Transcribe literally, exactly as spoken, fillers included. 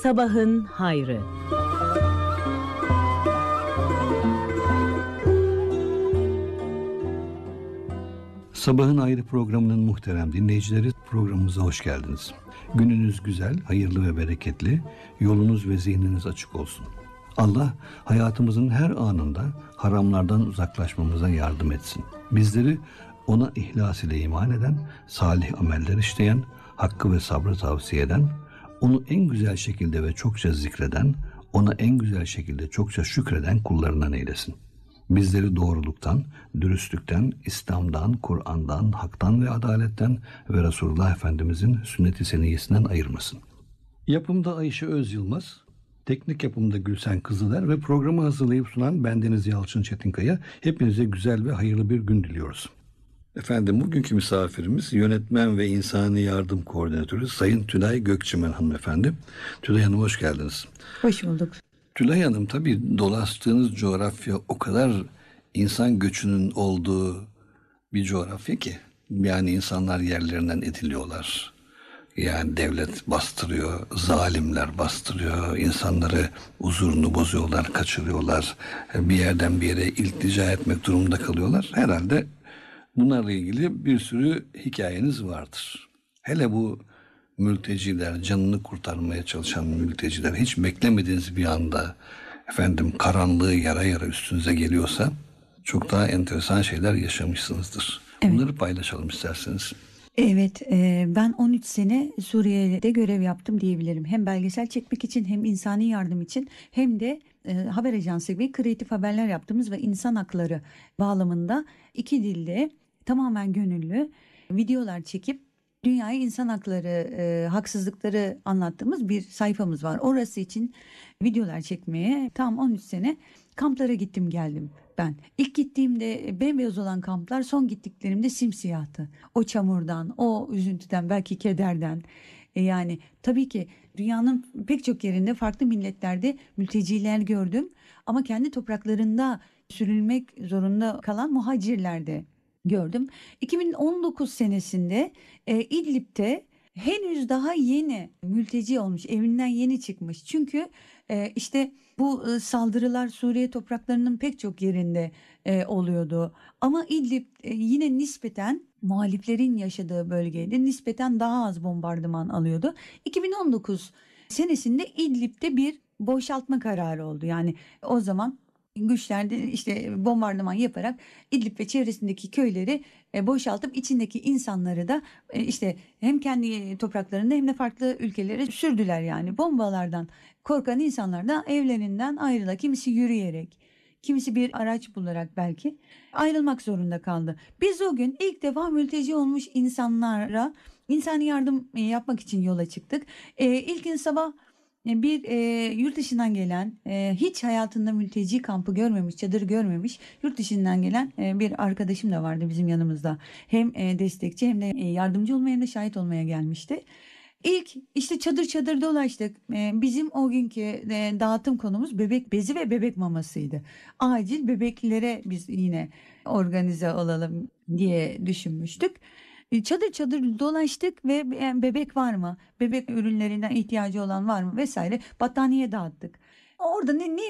Sabahın hayrı. Sabahın Hayrı programının muhterem dinleyicileri, programımıza hoş geldiniz. Gününüz güzel, hayırlı ve bereketli, yolunuz ve zihniniz açık olsun. Allah hayatımızın her anında haramlardan uzaklaşmamıza yardım etsin. Bizleri ona ihlas ile iman eden, salih ameller işleyen, hakkı ve sabrı tavsiye eden, onu en güzel şekilde ve çokça zikreden, ona en güzel şekilde çokça şükreden kullarından eylesin. Bizleri doğruluktan, dürüstlükten, İslam'dan, Kur'an'dan, haktan ve adaletten ve Resulullah Efendimizin sünnet-i seniyyesinden ayırmasın. Yapımda Ayşe Öz Yılmaz, teknik yapımda Gülsen Kızıler ve programı hazırlayıp sunan bendeniz Yalçın Çetinkaya. Hepinize güzel ve hayırlı bir gün diliyoruz. Efendim, bugünkü misafirimiz yönetmen ve insani yardım koordinatörü Sayın Tülay Gökçemen hanımefendi. Tülay Hanım, hoş geldiniz. Hoş bulduk. Tülay Hanım, tabii dolaştığınız coğrafya o kadar insan göçünün olduğu bir coğrafya ki, yani insanlar yerlerinden ediliyorlar. Yani devlet bastırıyor, zalimler bastırıyor, insanları huzurunu bozuyorlar, kaçırıyorlar, bir yerden bir yere iltica etmek durumunda kalıyorlar. Herhalde bunlarla ilgili bir sürü hikayeniz vardır. Hele bu mülteciler, canını kurtarmaya çalışan mülteciler, hiç beklemediğiniz bir anda efendim karanlığı yara yara üstünüze geliyorsa çok daha enteresan şeyler yaşamışsınızdır. Evet. Bunları paylaşalım isterseniz. Evet, e, ben on üç sene Suriye'de görev yaptım diyebilirim. Hem belgesel çekmek için, hem insani yardım için, hem de e, haber ajansı gibi kreatif haberler yaptığımız ve insan hakları bağlamında iki dilde tamamen gönüllü videolar çekip dünyaya insan hakları, e, haksızlıkları anlattığımız bir sayfamız var. Orası için videolar çekmeye tam on üç sene kamplara gittim geldim ben. İlk gittiğimde bembeyaz olan kamplar, son gittiklerimde simsiyahtı. O çamurdan, o üzüntüden, belki kederden. E yani tabii ki dünyanın pek çok yerinde farklı milletlerde mülteciler gördüm. Ama kendi topraklarında sürülmek zorunda kalan muhacirler de gördüm. iki bin on dokuz senesinde e, İdlib'te henüz daha yeni mülteci olmuş, evinden yeni çıkmış. Çünkü e, işte bu e, saldırılar Suriye topraklarının pek çok yerinde e, oluyordu. Ama İdlib e, yine nispeten muhaliflerin yaşadığı bölgeydi. Nispeten daha az bombardıman alıyordu. iki bin on dokuz senesinde İdlib'de bir boşaltma kararı oldu. Yani o zaman güçler de işte bombardıman yaparak İdlib ve çevresindeki köyleri e, boşaltıp içindeki insanları da e, işte hem kendi topraklarında hem de farklı ülkelere sürdüler yani. Bombalardan korkan insanlar da evlerinden ayrıla, kimisi yürüyerek, kimisi bir araç bularak belki ayrılmak zorunda kaldı. Biz o gün ilk defa mülteci olmuş insanlara insani yardım e, yapmak için yola çıktık. E, ilk gün sabah bir e, yurt dışından gelen, e, hiç hayatında mülteci kampı görmemiş, çadır görmemiş, yurt dışından gelen e, bir arkadaşım da vardı bizim yanımızda. Hem e, destekçi, hem de e, yardımcı olmaya, hem de şahit olmaya gelmişti. İlk işte çadır çadır dolaştık. E, bizim o günkü e, dağıtım konumuz bebek bezi ve bebek mamasıydı. Acil bebeklere biz yine organize olalım diye düşünmüştük. Çadır çadır dolaştık ve bebek var mı? Bebek ürünlerinden ihtiyacı olan var mı? Vesaire. Battaniye dağıttık. Orada ne, ne